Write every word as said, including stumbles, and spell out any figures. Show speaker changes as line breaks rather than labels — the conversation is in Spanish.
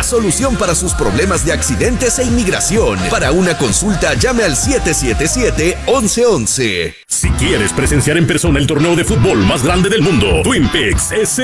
solución para sus problemas de accidentes e inmigración. Para una consulta, llame al siete siete siete, once once.
Si quieres presenciar en persona el torneo de fútbol más grande del mundo, Twin Peaks es el